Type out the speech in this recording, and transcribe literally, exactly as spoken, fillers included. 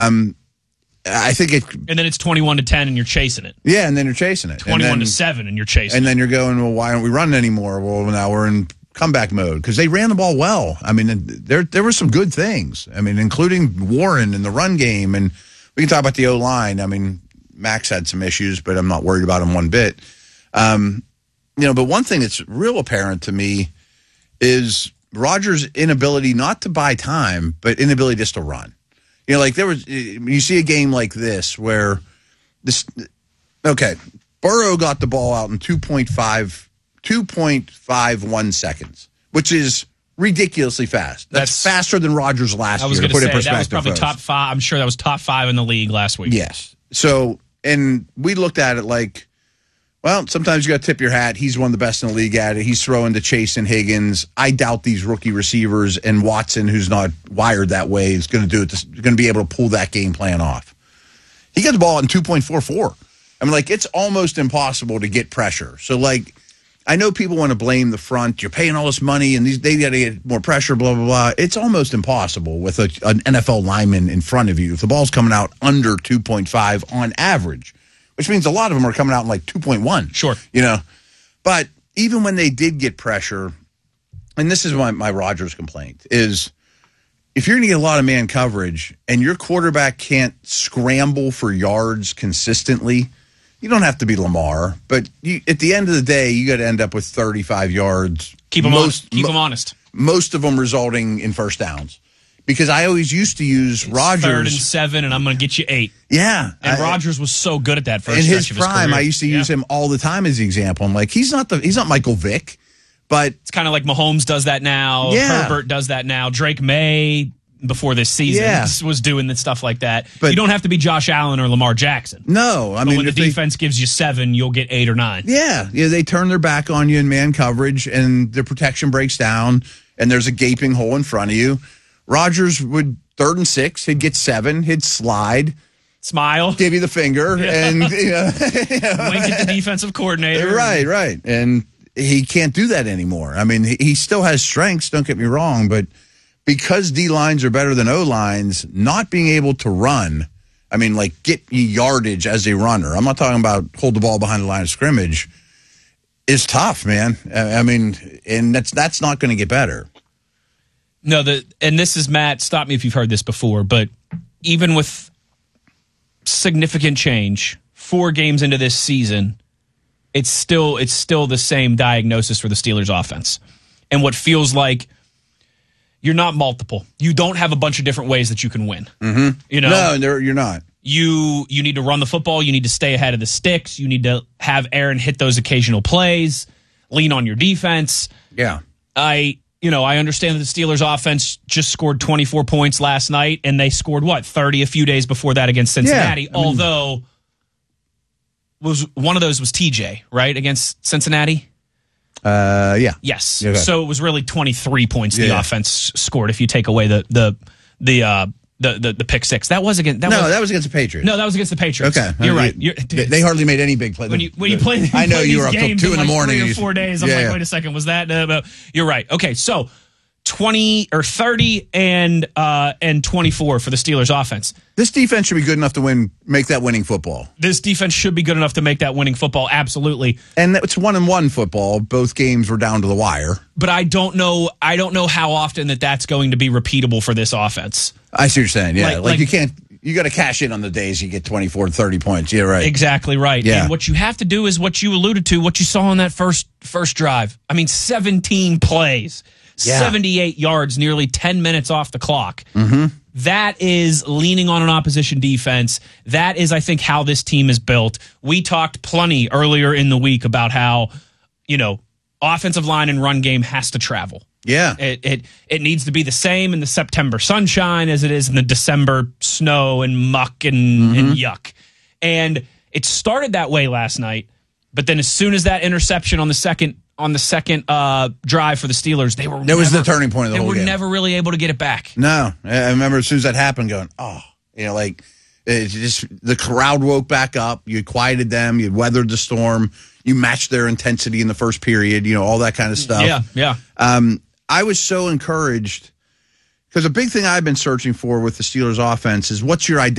Um, I think it. And then it's twenty-one to ten and you're chasing it. Yeah, and then you're chasing it. twenty-one then, to seven and you're chasing and it. And then you're going, well, why aren't we running anymore? Well, now we're in comeback mode because they ran the ball well. I mean, there there were some good things. I mean, including Warren in the run game. And we can talk about the O-line. I mean, Max had some issues, but I'm not worried about him one bit. Um, you know, but one thing that's real apparent to me is Rodgers' inability not to buy time, but inability just to run. You know, like there was, you see a game like this where this, okay, Burrow got the ball out in two point five, two point five one seconds, which is ridiculously fast. That's, That's faster than Rodgers last I was year. going to say, put that was probably folks. top five. I'm sure that was top five in the league last week. Yes. So, and we looked at it like, well, sometimes you got to tip your hat. He's one of the best in the league at it. He's throwing to Chase and Higgins. I doubt these rookie receivers and Watson, who's not wired that way, is going to do it. Going to be able to pull that game plan off. He got the ball in two point four four. I mean, like, it's almost impossible to get pressure. So, like, I know people want to blame the front. You're paying all this money, and these they got to get more pressure, blah, blah, blah. It's almost impossible with a, an N F L lineman in front of you if the ball's coming out under two point five on average, which means a lot of them are coming out in like two point one. Sure. You know, but even when they did get pressure, and this is my, my Rodgers complaint, is if you're going to get a lot of man coverage and your quarterback can't scramble for yards consistently, you don't have to be Lamar, but you, at the end of the day, you got to end up with thirty-five yards. Keep them honest. Keep them honest. Most of them resulting in first downs. Because I always used to use it's Rodgers. Third and seven, and I'm going to get you eight. Yeah. And I, Rodgers was so good at that first in stretch his of his prime, career. I used to use yeah. him all the time as the example. I'm like, he's not the he's not Michael Vick, but it's kind of like Mahomes does that now. Yeah. Herbert does that now. Drake May before this season yeah. was doing the stuff like that. But you don't have to be Josh Allen or Lamar Jackson. No, I but mean, when the they, defense gives you seven, you'll get eight or nine. Yeah, yeah, they turn their back on you in man coverage, and the protection breaks down, and there's a gaping hole in front of you. Rodgers would third and six, he'd get seven, he'd slide, smile, give you the finger, yeah. and you know, wink at the defensive coordinator. Right, right, and he can't do that anymore. I mean, he, he still has strengths. Don't get me wrong, but because D lines are better than O lines, not being able to run, I mean, like get yardage as a runner. I'm not talking about hold the ball behind the line of scrimmage. Is tough, man. I mean, and that's that's not going to get better. No, the and this is Matt. Stop me if you've heard this before, but even with significant change, four games into this season, it's still it's still the same diagnosis for the Steelers offense, and what feels like. You're not multiple. You don't have a bunch of different ways that you can win. Mm-hmm. You know, no, you're not. You you need to run the football. You need to stay ahead of the sticks. You need to have Aaron hit those occasional plays. Lean on your defense. Yeah, I you know I understand that the Steelers offense just scored twenty-four points last night, and they scored what thirty a few days before that against Cincinnati. Yeah, I mean, although was one of those was T J right against Cincinnati. Uh, yeah. Yes. Okay. So it was really twenty-three points the yeah. offense scored if you take away the the the uh, the, the the pick six. That was against that no, was, that was against the Patriots. No, that was against the Patriots. Okay, you're uh, right. You're, you're, they hardly made any big play. When you when you play, I know play you were up till games two in the like morning. Three or four days. I'm yeah, like, yeah. wait a second, was that? Uh, but you're right. Okay, so twenty or thirty and uh, and twenty-four for the Steelers offense. This defense should be good enough to win, make that winning football. This defense should be good enough to make that winning football. Absolutely. And it's one and one football. Both games were down to the wire. But I don't know. I don't know how often that that's going to be repeatable for this offense. I see what you're saying. Yeah, Like- like, like- you can't. You got to cash in on the days you get twenty-four, thirty points. Yeah, right. Exactly right. Yeah. And what you have to do is what you alluded to, what you saw on that first first drive. I mean, seventeen plays, Yeah. seventy-eight yards, nearly ten minutes off the clock. Mm-hmm. That is leaning on an opposition defense. That is, I think, how this team is built. We talked plenty earlier in the week about how, you know, offensive line and run game has to travel. Yeah. It it it needs to be the same in the September sunshine as it is in the December snow and muck and, Mm-hmm. and yuck. And it started that way last night, but then as soon as that interception on the second on the second uh, drive for the Steelers, they were That never, was the turning point of the they whole were game. never really able to get it back. No, I remember as soon as that happened, going, oh, you know, like it just the crowd woke back up. You quieted them. You weathered the storm. You matched their intensity in the first period. You know, all that kind of stuff. Yeah, yeah. Um, I was so encouraged Because a big thing I've been searching for with the Steelers offense is what's your identity?